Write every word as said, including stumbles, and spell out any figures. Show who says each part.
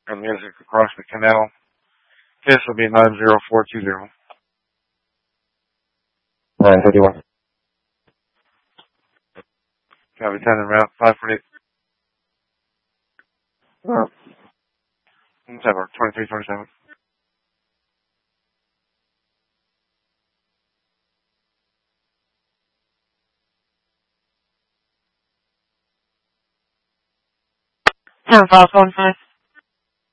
Speaker 1: and music across the canal. This will be nine zero four two zero.
Speaker 2: nine thirty-one.
Speaker 1: Copy ten and route five forty-eight. Oh. Seven, twenty-three twenty-seven. Ten five one five.